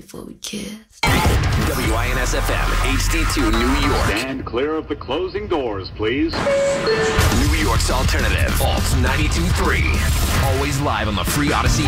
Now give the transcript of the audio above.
before we kissed. WINS-FM, HD2 New York. Stand clear of the closing doors, please. New York's alternative, Alt 92.3. Always live on the free Odyssey